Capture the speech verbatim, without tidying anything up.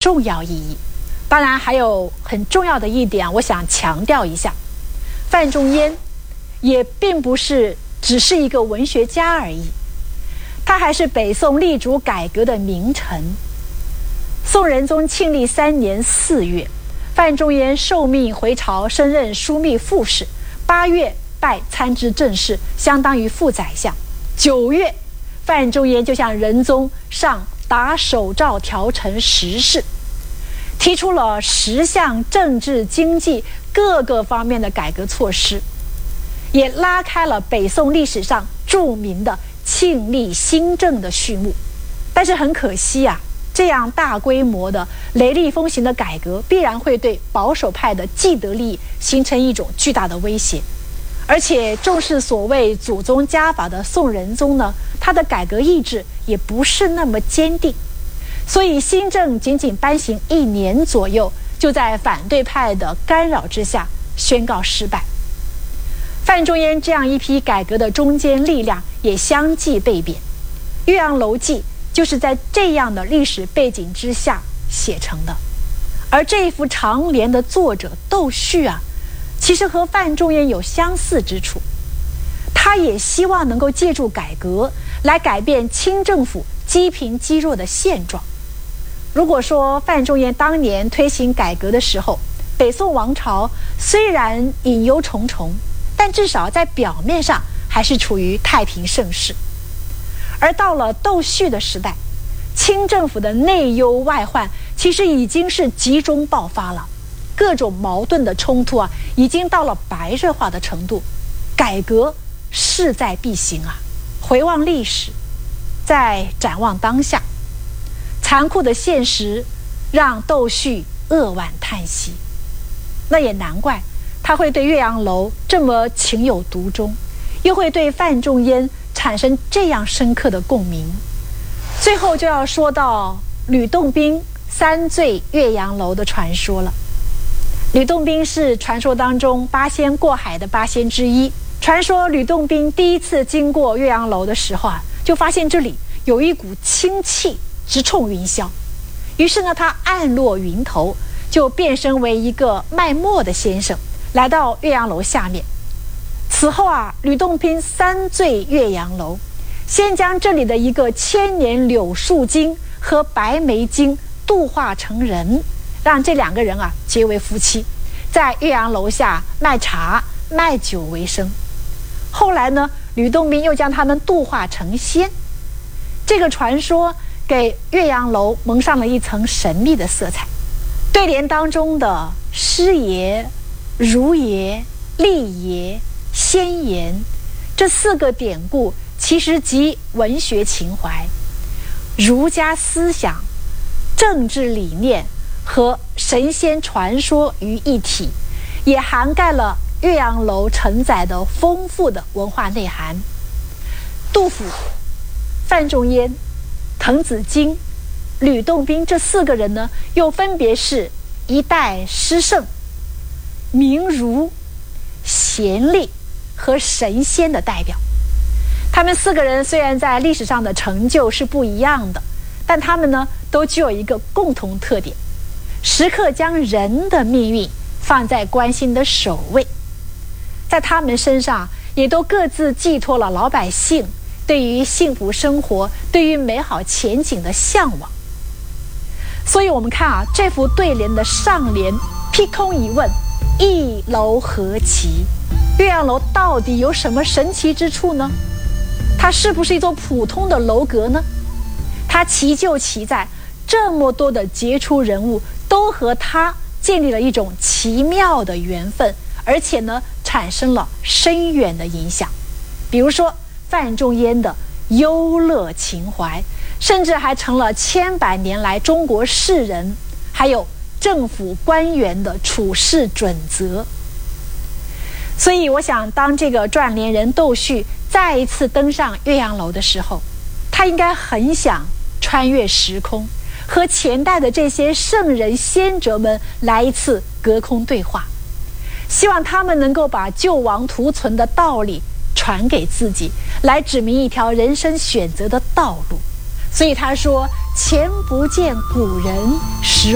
重要意义。当然，还有很重要的一点，我想强调一下，范仲淹也并不是只是一个文学家而已，他还是北宋力主改革的名臣。宋仁宗庆历三年四月，范仲淹受命回朝，升任枢密副使。八月拜参知政事，相当于副宰相。九月，范仲淹就向仁宗上达手诏调陈时事，提出了十项政治经济各个方面的改革措施，也拉开了北宋历史上著名的庆历新政的序幕。但是很可惜啊，这样大规模的雷厉风行的改革，必然会对保守派的既得利益形成一种巨大的威胁。而且重视所谓祖宗家法的宋仁宗呢，他的改革意志也不是那么坚定，所以新政仅仅颁行一年左右，就在反对派的干扰之下宣告失败。范仲淹这样一批改革的中坚力量也相继被贬，《岳阳楼记》就是在这样的历史背景之下写成的。而这一幅长联的作者窦旭啊，其实和范仲淹有相似之处，他也希望能够借助改革来改变清政府积贫积弱的现状。如果说范仲淹当年推行改革的时候，北宋王朝虽然隐忧重重，但至少在表面上还是处于太平盛世。而到了窦旭的时代，清政府的内忧外患其实已经是集中爆发了，各种矛盾的冲突啊，已经到了白热化的程度，改革势在必行啊。回望历史，再展望当下，残酷的现实让窦旭扼腕叹息。那也难怪他会对岳阳楼这么情有独钟，又会对范仲淹产生这样深刻的共鸣。最后就要说到吕洞宾三醉岳阳楼的传说了。吕洞宾是传说当中八仙过海的八仙之一。传说吕洞宾第一次经过岳阳楼的时候啊，就发现这里有一股清气直冲云霄，于是呢，他暗落云头，就变身为一个卖墨的先生，来到岳阳楼下面。此后啊，吕洞宾三醉岳阳楼，先将这里的一个千年柳树精和白眉精度化成人，让这两个人啊结为夫妻，在岳阳楼下卖茶卖酒为生。后来呢，吕洞宾又将他们度化成仙。这个传说给岳阳楼蒙上了一层神秘的色彩。对联当中的师爷、儒爷、立爷、仙言这四个典故，其实集文学情怀、儒家思想、政治理念和神仙传说于一体，也涵盖了岳阳楼承载的丰富的文化内涵。杜甫、范仲淹、滕子京、吕洞宾这四个人呢，又分别是一代诗圣、名儒、贤吏和神仙的代表。他们四个人虽然在历史上的成就是不一样的，但他们呢都具有一个共同特点，时刻将人的命运放在关心的首位。在他们身上也都各自寄托了老百姓对于幸福生活、对于美好前景的向往。所以我们看啊，这幅对联的上联劈空一问，一楼何其？岳阳楼到底有什么神奇之处呢？它是不是一座普通的楼阁呢？它奇就奇在这么多的杰出人物都和它建立了一种奇妙的缘分，而且呢产生了深远的影响。比如说范仲淹的忧乐情怀，甚至还成了千百年来中国士人还有政府官员的处事准则。所以我想，当这个撰联人窦旭再一次登上岳阳楼的时候，他应该很想穿越时空，和前代的这些圣人先哲们来一次隔空对话，希望他们能够把救亡图存的道理传给自己，来指明一条人生选择的道路。所以他说，前不见古人，时